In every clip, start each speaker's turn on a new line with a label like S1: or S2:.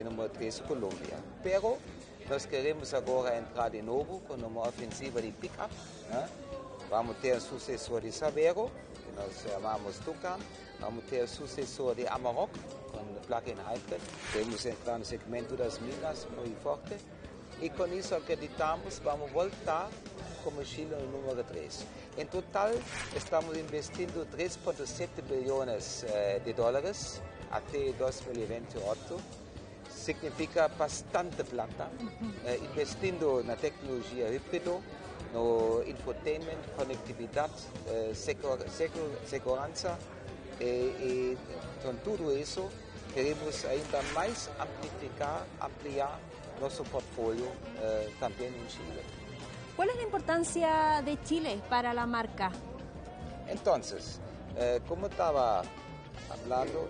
S1: Número 3 Colombia. Pero nós queremos agora entrar de novo com uma ofensiva de pick-up. Né? Vamos ter o sucessor de Savero, que nós chamamos Tucán. Vamos ter o sucessor de Amarok, com plug-in hybrid. Queremos entrar no segmento das minas muito forte. E com isso acreditamos vamos voltar como Chile no número 3. Em total, estamos investindo 3,7 bilhões de dólares até 2028. Significa bastante plata, investindo na tecnologia híbrido, no infotainment, conectividade, segurança e com tudo isso queremos ainda mais ampliar nosso portfólio também em Chile.
S2: ¿Cuál es la importancia de Chile para la marca?
S1: Entonces, como estaba hablando,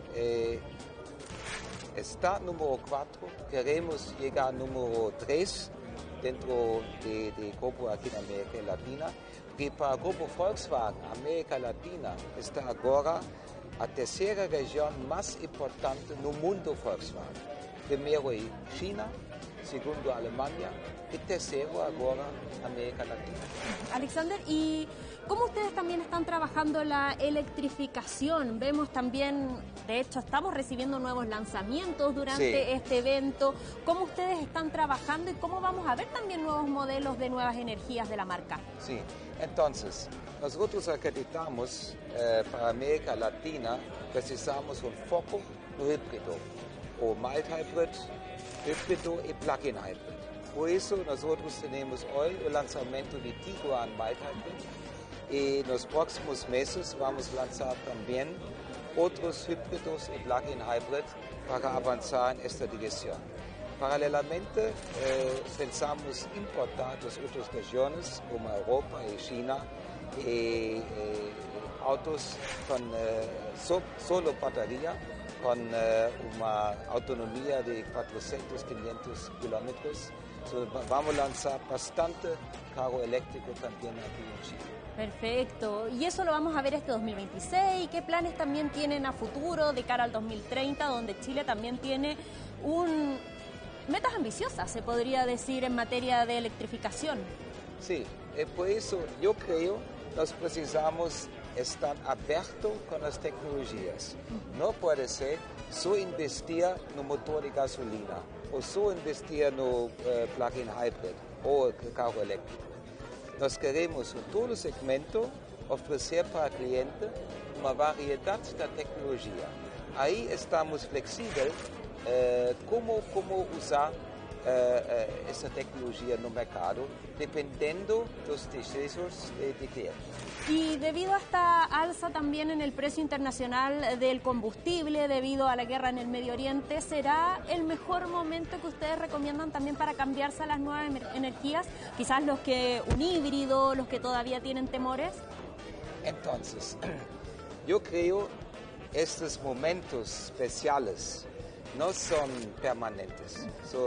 S1: está número 4, queremos llegar a número 3 dentro de Grupo aquí en América Latina, que para el Grupo Volkswagen América Latina está ahora a tercera región más importante en el mundo Volkswagen. Primero es China, segundo Alemania y tercero ahora América Latina.
S2: Alexander, ¿y cómo ustedes también están trabajando la electrificación? Vemos también, de hecho, estamos recibiendo nuevos lanzamientos durante este evento. ¿Cómo ustedes están trabajando y cómo vamos a ver también nuevos modelos de nuevas energías de la marca?
S1: Sí, entonces, nosotros acreditamos para América Latina precisamos un foco no híbrido, o mild hybrid, híbrido y plug-in hybrid. Por eso nosotros tenemos hoy el lanzamiento de Tiguan Mild Hybrid y en los próximos meses vamos a lanzar también otros híbridos y plug-in hybrid para avanzar en esta dirección. Paralelamente pensamos importar de otras regiones como Europa y China autos con solo batería, con una autonomía de 400, 500 kilómetros. Vamos a lanzar bastante carro eléctrico también aquí en Chile.
S2: Perfecto. Y eso lo vamos a ver este 2026. ¿Qué planes también tienen a futuro de cara al 2030, donde Chile también tiene metas ambiciosas, se podría decir, en materia de electrificación?
S1: Sí, por eso yo creo que nos precisamos estar abiertos con las tecnologías. No puede ser solo investir en un motor de gasolina o solo investir en un plug-in hybrid o el carro eléctrico. Nos queremos en todo el segmento ofrecer para el cliente una variedad de tecnología. Ahí estamos flexibles cómo usar esa tecnología en el mercado, dependiendo de los deseos de cliente.
S2: Y debido a esta alza también en el precio internacional del combustible, debido a la guerra en el Medio Oriente, ¿será el mejor momento que ustedes recomiendan también para cambiarse a las nuevas energías? Quizás un híbrido, los que todavía tienen temores.
S1: Entonces, yo creo que estos momentos especiales no son permanentes.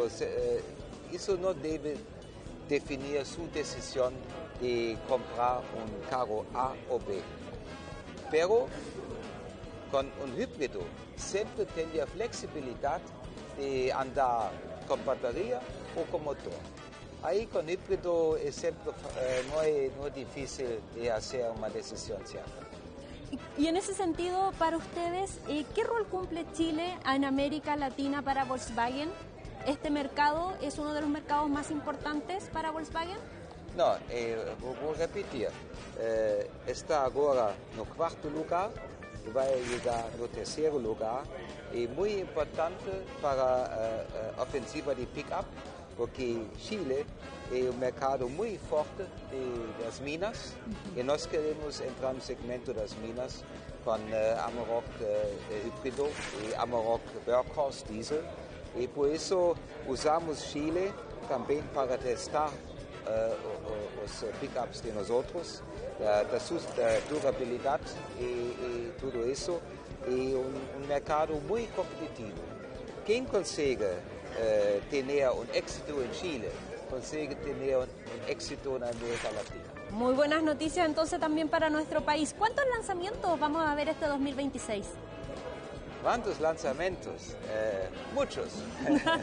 S1: Eso no debe definir su decisión de comprar un carro A o B. Pero con un híbrido siempre tendría flexibilidad de andar con batería o con motor. Ahí con híbrido siempre no es difícil de hacer una decisión cierta.
S2: Y en ese sentido, para ustedes, ¿qué rol cumple Chile en América Latina para Volkswagen? ¿Este mercado es uno de los mercados más importantes para Volkswagen?
S1: No, voy a repetir. Está ahora en el cuarto lugar y va a llegar al tercer lugar. Es muy importante para la ofensiva de pick-up, porque Chile es un mercado muy fuerte de las minas y nos queremos entrar en el segmento de las minas con Amarok híbrido y Amarok Workhorse diesel. Y por eso usamos Chile también para testar los pick-ups de nosotros, la durabilidad y todo eso. Y un mercado muy competitivo. ¿Quién consigue tener un éxito en Chile? Consigue tener un éxito en América Latina.
S2: Muy buenas noticias entonces también para nuestro país. ¿Cuántos lanzamientos vamos a ver este 2026?
S1: ¿Cuántos lanzamientos? Muchos.